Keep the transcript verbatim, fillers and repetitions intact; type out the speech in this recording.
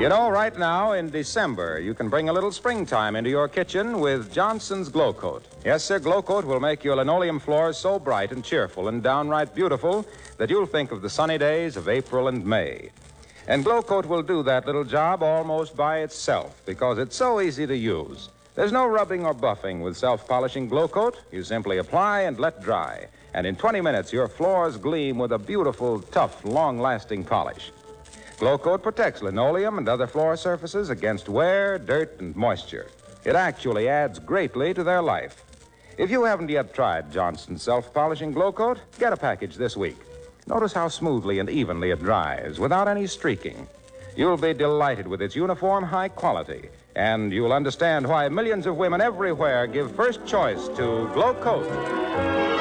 You know, right now in December, you can bring a little springtime into your kitchen with Johnson's Glow Coat. Yes, sir, Glow Coat will make your linoleum floors so bright and cheerful and downright beautiful that you'll think of the sunny days of April and May. And Glow Coat will do that little job almost by itself because it's so easy to use. There's no rubbing or buffing with self-polishing Glow Coat. You simply apply and let dry. And in twenty minutes, your floors gleam with a beautiful, tough, long-lasting polish. Glow Coat protects linoleum and other floor surfaces against wear, dirt, and moisture. It actually adds greatly to their life. If you haven't yet tried Johnson's self-polishing Glow Coat, get a package this week. Notice how smoothly and evenly it dries without any streaking. You'll be delighted with its uniform high quality, and you'll understand why millions of women everywhere give first choice to Glow Coat.